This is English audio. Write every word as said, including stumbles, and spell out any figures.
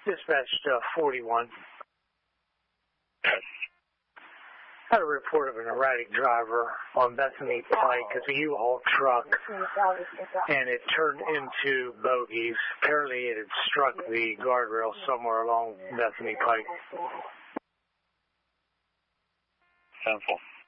Dispatch uh, forty-one. Yes. Had a report of an erratic driver on Bethany Pike. It's a U-Haul truck, and it turned into bogeys. Apparently it had struck the guardrail somewhere along Bethany Pike. Simple.